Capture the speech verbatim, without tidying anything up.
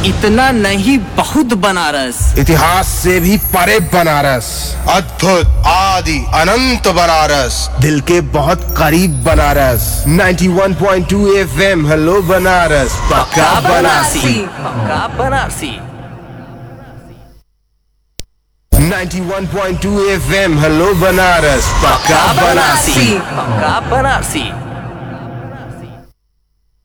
इतना नहीं बहुत बनारस, इतिहास से भी परे बनारस, अद्भुत आदि अनंत बनारस, दिल के बहुत करीब बनारस। इक्यानवे पॉइंट दो एफएम हेलो बनारस, पक्का बनारसी, पक्का बनारसी। इक्यानवे पॉइंट दो एफएम हेलो बनारस, पक्का बनारसी, पक्का बनारसी।